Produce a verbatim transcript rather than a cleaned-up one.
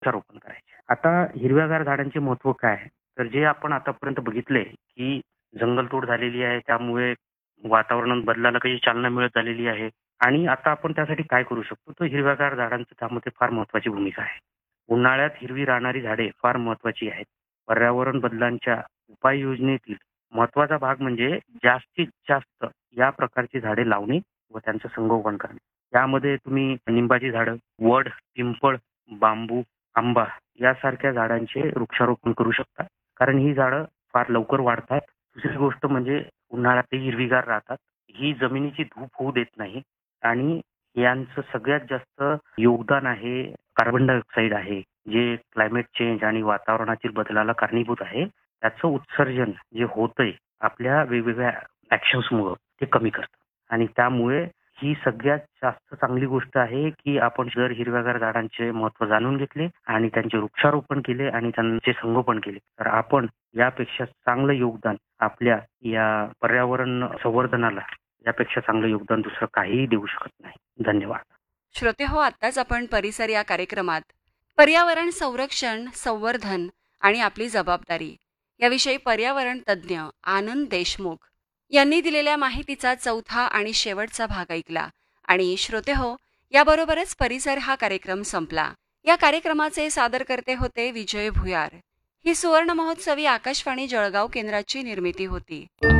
वृक्षारोपण करायचे. आता हिरव्यागार झाडांचे महत्त्व काय आहे? तर जे आपण आतापर्यंत बघितले की जंगलतोड झालेली आहे, त्यामुळे वातावरण बदलाला काही चालना मिळत झालेली आहे आणि आता आपण त्यासाठी काय करू शकतो? तर हिरव्यागार झाडांची त्यामध्ये फार महत्त्वाची भूमिका आहे. उन्हाळ्यात हिरवी राहणारी झाडे फार महत्त्वाची आहेत. पर्यावरण बदलांच्या उपाययोजनेतील महत्त्वाचा भाग म्हणजे जास्तीत जास्त या प्रकारची झाडे लावणे व त्यांचं संगोपन करणे. यामध्ये तुम्ही निंबाची झाडं, वड, पिंपळ, बांबू, आंबा यासारख्या झाडांचे वृक्षारोपण करू शकता. कारण ही झाडं फार लवकर वाढतात. दुसरी गोष्ट म्हणजे उन्हाळ्यात ते हिरवीगार राहतात. ही जमिनीची धूप होऊ देत नाही आणि यांचं सगळ्यात जास्त योगदान आहे कार्बन डायऑक्साईड आहे, जे क्लायमेट चेंज आणि वातावरणातील बदलाला कारणीभूत आहे. त्याचं उत्सर्जन जे होतंय आपल्या वेगवेगळ्या ॲक्शन्समुळं ते कमी करतं आणि त्यामुळे ही सगळ्यात जास्त चांगली गोष्ट आहे, की आपण जर हिरव्यागार झाडांचे महत्त्व जाणून घेतले आणि त्यांचे वृक्षारोपण केले आणि त्यांचे संगोपन केले, तर आपण यापेक्षा चांगलं योगदान आपल्या या पर्यावरण संवर्धनाला यापेक्षा चांगलं योगदान दुसरं काहीही देऊ शकत नाही. धन्यवाद. श्रोते हो, आत्ताच आपण परिसर या कार्यक्रमात पर्यावरण संरक्षण, संवर्धन आणि आपली जबाबदारी याविषयी पर्यावरण तज्ज्ञ आनंद देशमुख यांनी दिलेल्या माहितीचा चौथा आणि शेवटचा भाग ऐकला. आणि श्रोते हो, याबरोबरच परिसर हा कार्यक्रम संपला. या कार्यक्रमाचे सादरकर्ते होते विजय भुयार. ही सुवर्ण महोत्सवी आकाशवाणी जळगाव केंद्राची निर्मिती होती.